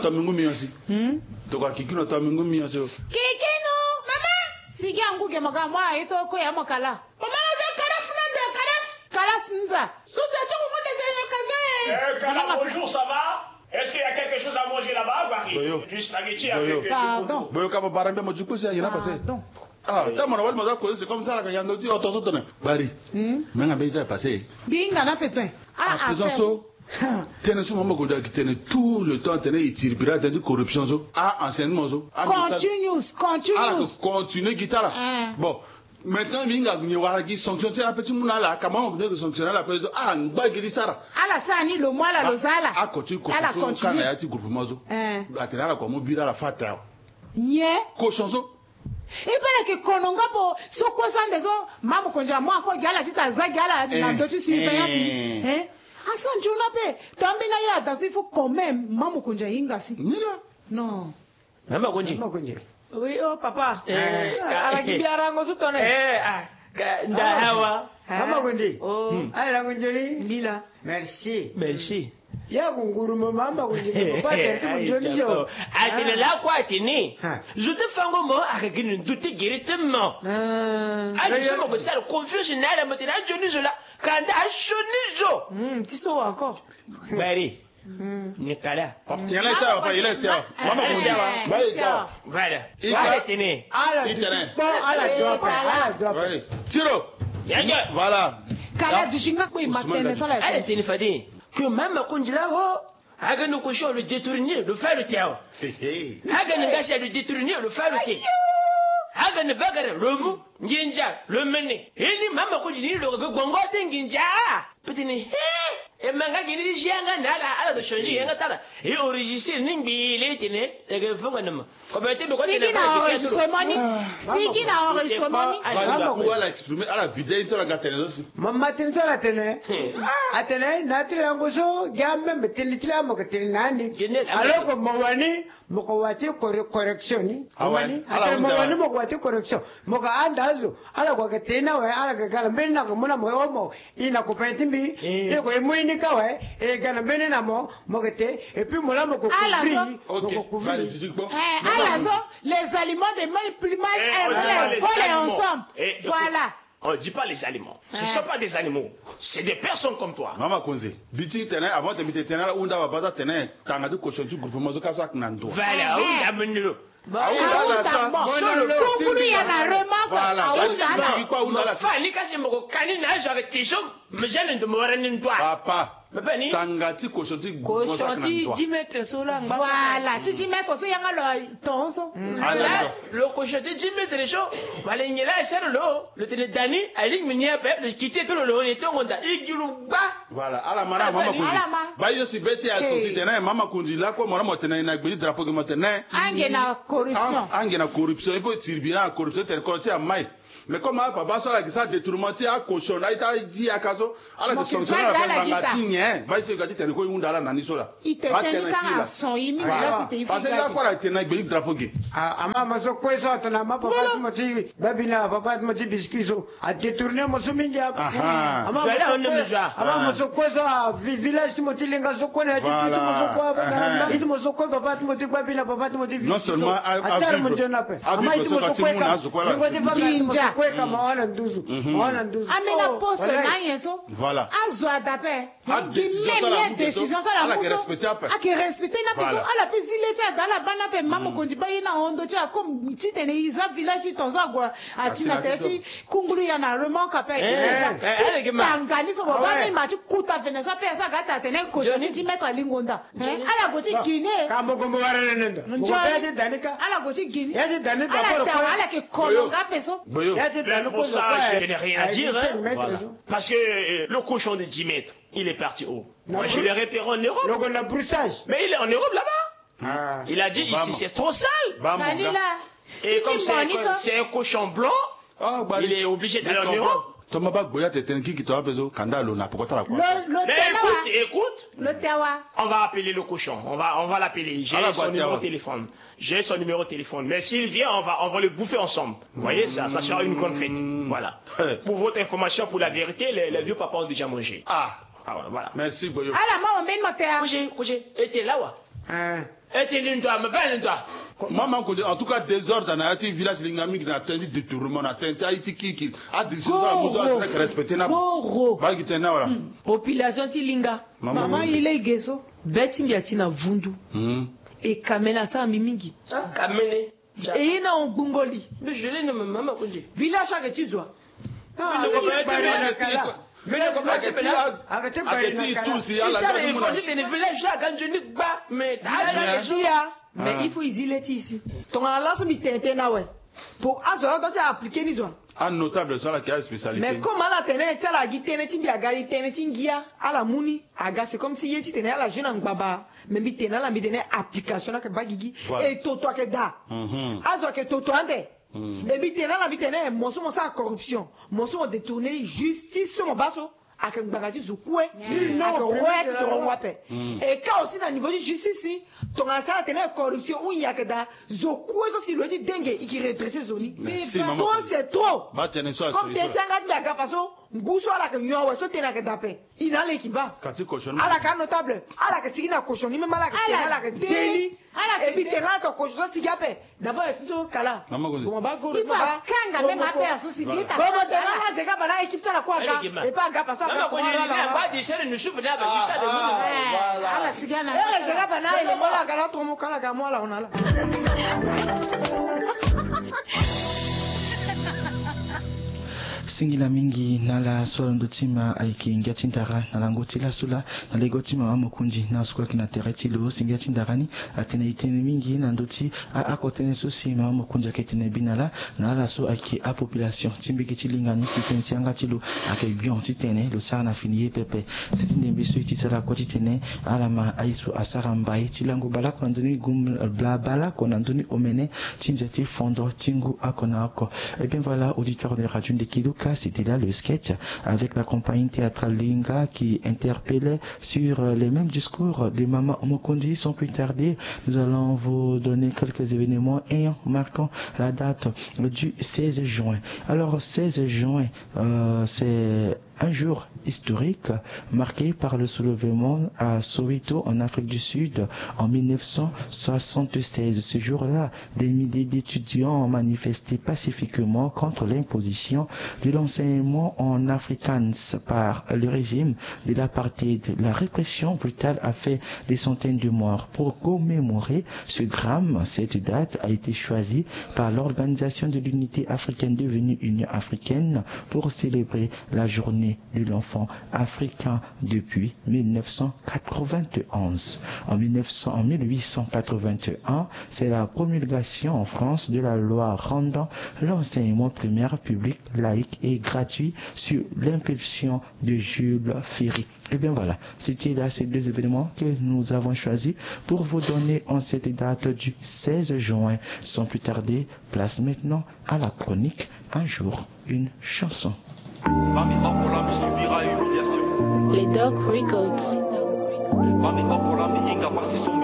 tamingu miyosi. Toka kikino tamingu miyosi. Kikino, mama. Sigi anguke magamwa ito ko ya makala. Mama za karaf nande karaf. Karaf nza. Susa to ko de se Kala, bonjour, ça va? Est-ce qu'il y a quelque chose à manger là-bas, Barry? Du spaghetti avec du pardon. Boyo kama barambe mo jupu si ayina passé. Pardon. Ah, ta mona wali maza ko c'est comme ça la kanyando ti otoso tone. Bari. Menga beja passé. Binga na petwen. Ah, faisons ça. Tenez sur maman Godia qui tenait tout le temps tenait itiribira de corruption zo. Ah, enseignement zo. Continue guitare. Bon. Maintenant, minga ni wala qui sanctionne la petite mouna là, comment on peut sanctionner la petite ngba gidi sara. Ala sani lo mwala lo zala. Ah, continue kana ya ti groupe mazo. Atena la kwa mobila la fata. Nye. Koshonzo. Ibara ke kononga po so kwasande zo mamu konja mwa ko gala chita za gala na ndoti surveillance. Asan juna pe tambina ya dans il faut quand même mamu konja inga si. Nila. Non. Mama konji. Mama konji. Oui, oh papa. Arakibiara ngosutone. Ndahawa. Mama konji. Oh. Ala konjoni. Mila. Merci. Merci. Ya kunguruma mama konji. Papa terti konjoni jo. Atine la kwa atine. Je te fango mo akagini nduti directement. Aje somo ko sala confusion na la matina joni jo la kanda ashoni jo. Tiso encore. Bari. Nikala. Yala ça va, il est ça. Mama konji. Baïka. Voilà. Voilà tene. Ala tene. Bon, ala drop. Tiro. Yanga. Voilà. Kala dushinga ko imatene sala. Allez tene fadi. Que mama konji la ho. Haga no kusho le détourner, le faire le théo. Haga ne gacha le détourner, le faire le thé. Haga ne bagara le mou, nginja, le mene. Ini mama konji ni le gongo nginja. Petini. Et manga gini jianga nala ala de changer yanga tala. Et enregistrer nimbi le tene, daga fonga nama. Comme était me côté Sigi na enregistrement. Ou elle a exprimé, elle a vidé sur la gatene aussi. Mama tenso la tene. Atene na tele ngoso gamme betene tele mo ketene nani. Alors que mawani moko wati correction. Mawani atene mawani moko wati correction. Moko andazo ala kwa ketena we ala kala mbena ko mona mo ina ko pentimbi e ko muini ka we e gana mbena na mo mokete et puis mola moko couvrir. Alazo les aliments de plus mal volés ensemble. Voilà. On ne dit pas les aliments. Ce ne sont pas des animaux. C'est des personnes comme toi. Maman Konze, biti tene avant de biti tene la unda wa bata tene tanga du koshon tu groupe mozo kasa kunando. Voilà, oui, amenez-le. Voilà. Papa. Tangati koshoti 10 mètres sola. Voilà, tu 10 mètres so yanga lo tonso. Le koshoti 10 mètres chaud. Voilà, il y a là ça le tene dani ali minia pe le quitter tout le long et tout onda igulu ba. Voilà, ala mara mama kundi. Ba yo si beti ya société na mama kundi la ko mara motena na gbe drapeau ke motena. Angena corruption. Angena corruption, il faut tirer la corruption tel qu'on tient mai. Mais comme papa soit là qui ça détournement ti a cochon là il t'a dit à caso ala que sanction la fait bangati nye ba se gati tene ko yunda la nani sola ba tene ka son yimi la c'était parce que là quoi la tene gbe drapeau ge ama maso ko so tana ma papa mo ti babina papa mo ti biscuito a détourner mo so minja ama mo ko so village mo ti linga so ko na ti mo so ko ba it mo so ko papa mo ti babina papa mo ti non seulement à vivre ama it mo so ko la kweka maona nduzu maona nduzu amena poste na yenso voilà azwa d'après décision ça la respecter après a que respecter na personne ala pizile cha dala bana pe mama konji ba ina ondo cha comme titene iza village tonza gwa atina teti kungulu ya na remonka pe tangani so ba ni ma ti kuta venesa pe sa gata tene ko joni ti mettre lingonda ala go ti Guinée kambo kombo warene nenda mo pe danika ala go ti Guinée ya ti danika ala ke kolonga peso. Pour ça, je n'ai rien à dire. Voilà. Parce que le cochon de 10 mètres, il est parti haut. Moi, je l'ai repéré en Europe. Mais il est en Europe là-bas. Il a dit ici, c'est trop sale. Et comme c'est un cochon blanc, il est obligé d'aller en Europe. Mais écoute, on va appeler le cochon, on va l'appeler, j'ai son numéro de téléphone. Mais s'il vient, on va le bouffer ensemble. Vous voyez, ça sera une grande fête. Voilà. Pour votre information, pour la vérité, les vieux papas ont déjà mangé. Voilà. Merci, Boyo. Ah, la maman, on met notre Couché, et t'es là, ouais. Et tu es toi, mais pas toi. Maman, en tout cas, désordre dans le village, il y a un détournement, qui a des respecté. Population Tilinga. Maman, il est gesso. Beti mbiatina vundu. Et kamena sa mimingi. Kamene. Et il y a un bungoli. Mais je l'ai nommé maman Konji. Village à Getizwa. Mais je comprends que mais il faut exiler ici. Ton alliance pour appliquer les un notable sur la qui a spécialité. Mais comme à la télé, tu as la guitare, à la mouni, c'est comme si tu étais à la jeune en baba, mais tu étais à la application que bagigi et toi que da. Azo que toi ande. Et puis tu es là la vitene, mon son ça corruption, mon son détourné justice sur mon basso. À que bagage sur quoi non ouais sur un wape et quand aussi dans niveau de justice ni ton asala tenait corruption ou il y a que da zo quoi ça si le dit dengue et qui redresser zoni toi c'est trop comme t'es tanga de la façon nguso ala que yo ouais so tena que taper il a l'équipe ala ka notable ala que sigina cochon ni même ala que délit et puis t'es là ton cochon si gapé d'abord so kala comment ba go il faut kanga même appel à souci vite comment t'es là c'est ka bana équipe ça la quoi et pas gapa ça Maman Konji, il a pas de chaîne de cheveux là, mais ça de ala sigana c'est ka bana il est mola kala to mo kala ka mo la on a là. Singila mingi nala swala ndotima aikiingia chindara nala ngotila sula nala gotima mama kunji na sukwa kina tereti lo singia chindarani atena itene mingi na ndoti akotene sosi mama kunja ketene binala nala so aki a population timbiki tilingani sitensi anga tilo ake bion titene lo sana finiye pepe sitinde mbiso itisala ko titene alama aisu asara mbai tilango bala ko ndoni gum bla bala ko ndoni omene tinzeti fondo tingu akona ako. Et bien voilà, auditeur de Radio de Kiluka, c'était là le sketch avec la compagnie théâtrale Linga qui interpellait sur les mêmes discours de Maman Omokundi. Sans plus tarder, nous allons vous donner quelques événements ayant marquant la date du 16 juin. Alors 16 juin, c'est un jour historique marqué par le soulèvement à Soweto en Afrique du Sud en 1976. Ce jour-là, des milliers d'étudiants ont manifesté pacifiquement contre l'imposition de l'enseignement en afrikaans par le régime de l'apartheid. La répression brutale a fait des centaines de morts. Pour commémorer ce drame, cette date a été choisie par l'Organisation de l'Unité africaine devenue Union africaine pour célébrer la journée de l'enfant africain depuis 1991. En 1881, c'est la promulgation en France de la loi rendant l'enseignement primaire public, laïque et gratuit sur l'impulsion de Jules Ferry. Et bien voilà, c'était là ces deux événements que nous avons choisis pour vous donner en cette date du 16 juin. Sans plus tarder, place maintenant à la chronique Un jour, une chanson. Les Dog Records.